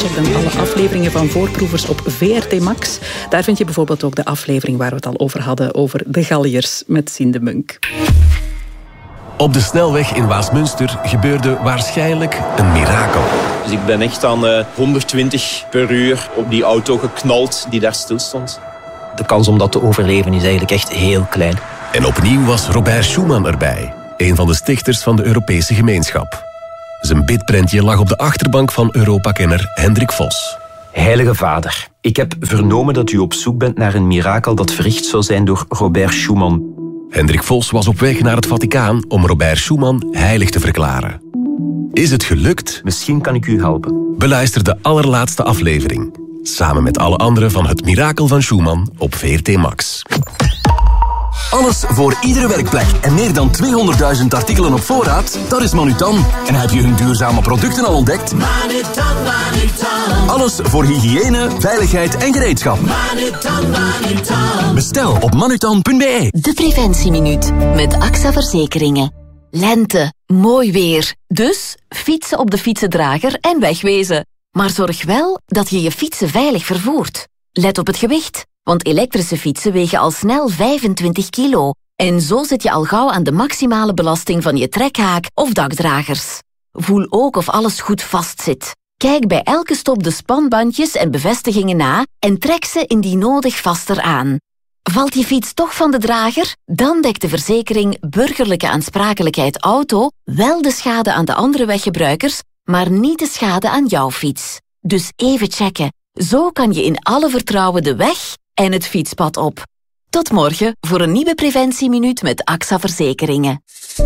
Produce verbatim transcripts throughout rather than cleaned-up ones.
Check dan alle afleveringen van Voorproevers op V R T Max. Daar vind je bijvoorbeeld ook de aflevering waar we het al over hadden, over de Galliërs met Sien de Munk. Op de snelweg in Waasmunster gebeurde waarschijnlijk een mirakel. Dus ik ben echt aan uh, honderdtwintig per uur op die auto geknald die daar stil stond. De kans om dat te overleven is eigenlijk echt heel klein. En opnieuw was Robert Schuman erbij, een van de stichters van de Europese gemeenschap. Zijn bidprentje lag op de achterbank van Europa-kenner Hendrik Vos. Heilige Vader, ik heb vernomen dat u op zoek bent naar een mirakel dat verricht zou zijn door Robert Schuman. Hendrik Vos was op weg naar het Vaticaan om Robert Schuman heilig te verklaren. Is het gelukt? Misschien kan ik u helpen. Beluister de allerlaatste aflevering. Samen met alle anderen van Het Mirakel van Schuman op V R T Max. Alles voor iedere werkplek en meer dan tweehonderdduizend artikelen op voorraad? Dat is Manutan. En heb je hun duurzame producten al ontdekt? Manutan, Manutan. Alles voor hygiëne, veiligheid en gereedschap. Manutan, Manutan. Bestel op manutan punt b e. De Preventieminuut met A X A Verzekeringen. Lente, mooi weer. Dus fietsen op de fietsendrager en wegwezen. Maar zorg wel dat je je fietsen veilig vervoert. Let op het gewicht, want elektrische fietsen wegen al snel vijfentwintig kilo. En zo zit je al gauw aan de maximale belasting van je trekhaak of dakdragers. Voel ook of alles goed vastzit. Kijk bij elke stop de spanbandjes en bevestigingen na en trek ze indien nodig vaster aan. Valt je fiets toch van de drager? Dan dekt de verzekering Burgerlijke Aansprakelijkheid Auto wel de schade aan de andere weggebruikers, maar niet de schade aan jouw fiets. Dus even checken. Zo kan je in alle vertrouwen de weg en het fietspad op. Tot morgen voor een nieuwe Preventieminuut met A X A Verzekeringen.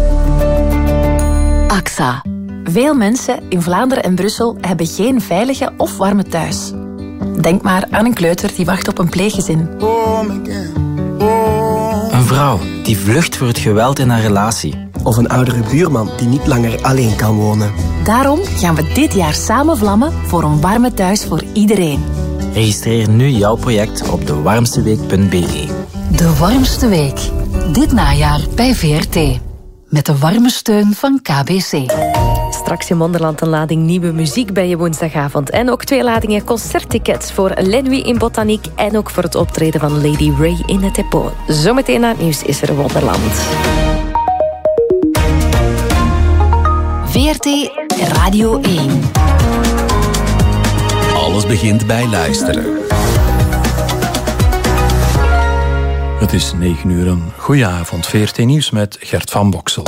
A X A. Veel mensen in Vlaanderen en Brussel hebben geen veilige of warme thuis. Denk maar aan een kleuter die wacht op een pleeggezin. Een vrouw die vlucht voor het geweld in haar relatie. Of een oudere buurman die niet langer alleen kan wonen. Daarom gaan we dit jaar samen vlammen voor een warme thuis voor iedereen. Registreer nu jouw project op de warmste week punt b e. De Warmste Week. Dit najaar bij V R T. Met de warme steun van K B C. Straks in Wonderland een lading nieuwe muziek bij je woensdagavond. En ook twee ladingen concerttickets voor Lenui in Botaniek en ook voor het optreden van Lady Ray in het Depot. Zometeen na het nieuws is er Wonderland. V R T Radio één. Alles begint bij luisteren. Het is negen uur. Een goeie avond. V R T Nieuws met Gert van Boksel.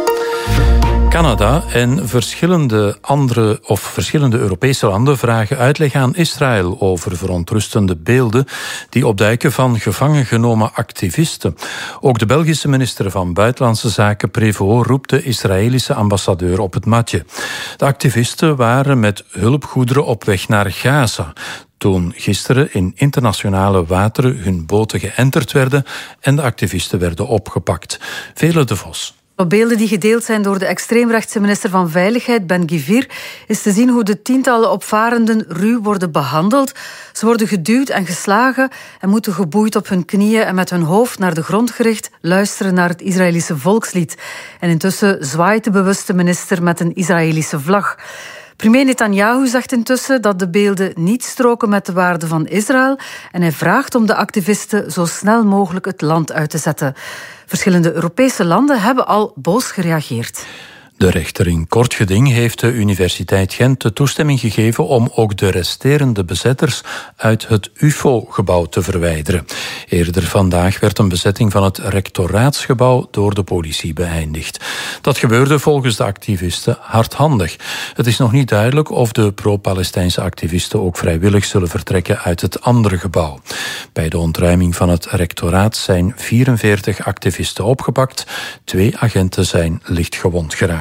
Canada en verschillende andere of verschillende Europese landen vragen uitleg aan Israël over verontrustende beelden die opduiken van gevangen genomen activisten. Ook de Belgische minister van Buitenlandse Zaken Prévost roept de Israëlische ambassadeur op het matje. De activisten waren met hulpgoederen op weg naar Gaza toen gisteren in internationale wateren hun boten geënterd werden en de activisten werden opgepakt. Vele de Vos. Op beelden die gedeeld zijn door de extreemrechtse minister van Veiligheid, Ben-Gvir, is te zien hoe de tientallen opvarenden ruw worden behandeld. Ze worden geduwd en geslagen en moeten geboeid op hun knieën en met hun hoofd naar de grond gericht luisteren naar het Israëlische volkslied. En intussen zwaait de bewuste minister met een Israëlische vlag. Premier Netanyahu zegt intussen dat de beelden niet stroken met de waarden van Israël en hij vraagt om de activisten zo snel mogelijk het land uit te zetten. Verschillende Europese landen hebben al boos gereageerd. De rechter in kort geding heeft de Universiteit Gent de toestemming gegeven om ook de resterende bezetters uit het U F O-gebouw te verwijderen. Eerder vandaag werd een bezetting van het rectoraatsgebouw door de politie beëindigd. Dat gebeurde volgens de activisten hardhandig. Het is nog niet duidelijk of de pro-Palestijnse activisten ook vrijwillig zullen vertrekken uit het andere gebouw. Bij de ontruiming van het rectoraat zijn vierenveertig activisten opgepakt. Twee agenten zijn licht gewond geraakt.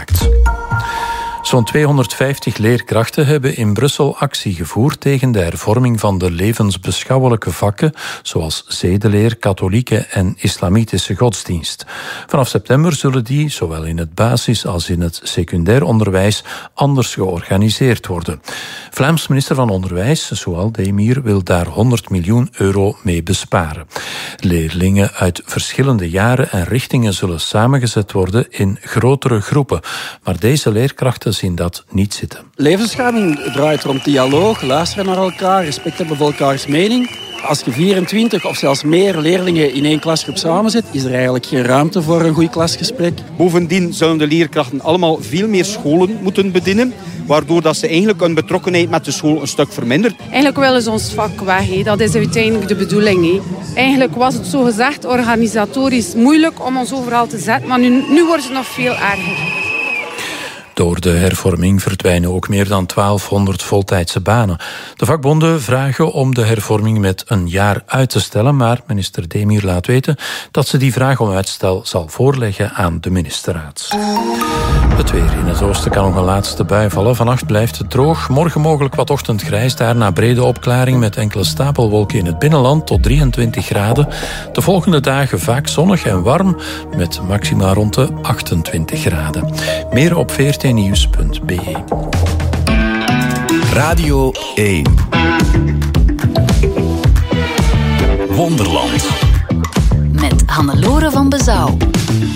Zo'n tweehonderdvijftig leerkrachten hebben in Brussel actie gevoerd tegen de hervorming van de levensbeschouwelijke vakken, zoals zedeleer, katholieke en islamitische godsdienst. Vanaf september zullen die, zowel in het basis- als in het secundair onderwijs, anders georganiseerd worden. Vlaams minister van Onderwijs, Soual Demir, wil daar honderd miljoen euro mee besparen. Leerlingen uit verschillende jaren en richtingen zullen samengezet worden in grotere groepen, maar deze leerkrachten experten zien dat niet zitten. Levensbeschaving draait rond dialoog, luisteren naar elkaar, respect hebben voor elkaars mening. Als je vierentwintig of zelfs meer leerlingen in één klasgroep samenzet, is er eigenlijk geen ruimte voor een goed klasgesprek. Bovendien zullen de leerkrachten allemaal veel meer scholen moeten bedienen, waardoor dat ze eigenlijk hun betrokkenheid met de school een stuk vermindert. Eigenlijk willen ze ons vak weg, he. Dat is uiteindelijk de bedoeling. He. Eigenlijk was het zo gezegd organisatorisch moeilijk om ons overal te zetten, maar nu, nu wordt het nog veel erger. Door de hervorming verdwijnen ook meer dan twaalfhonderd voltijdse banen. De vakbonden vragen om de hervorming met een jaar uit te stellen, maar minister Demir laat weten dat ze die vraag om uitstel zal voorleggen aan de ministerraad. Het weer in het oosten kan nog een laatste bui vallen. Vannacht blijft het droog. Morgen mogelijk wat ochtendgrijs. Daarna brede opklaring met enkele stapelwolken in het binnenland tot drieëntwintig graden. De volgende dagen vaak zonnig en warm met maxima rond de achtentwintig graden. Meer op v r t nieuws punt b e. Radio één. Wonderland. Met Hannelore van Bezouw.